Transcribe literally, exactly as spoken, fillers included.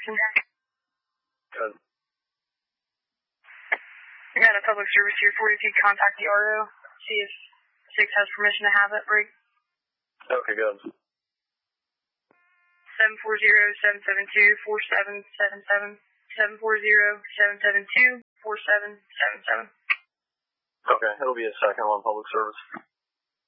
Jackson. Good. I got a public service here for you if you contact the R O, see if six has permission to have that break. Okay, good. seven four zero, seven seven two, four seven seven seven, seven four zero, seven seven two, four seven seven seven. Okay, it'll be a second on public service.